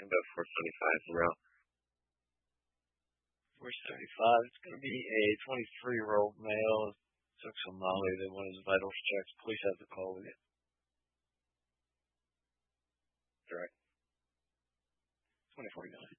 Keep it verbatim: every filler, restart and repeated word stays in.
About four seventy-five for real. four seventy-five. It's going to be a twenty-three-year-old male. Took some Molly. They want his vitals checked. Police have the call with you. Direct. twenty forty-nine.